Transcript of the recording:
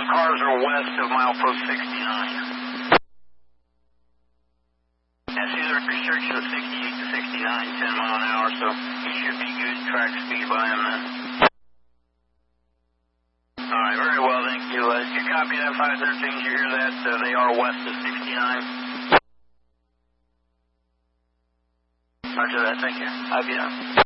cars are west of milepost 69. And see the restriction of 68 to 69, 10 mile an hour, so you should be good track speed by them then. Alright, very well, thank you. Did you copy that 513? Did you hear that? They are west of 69. Roger that, thank you. I'll be done.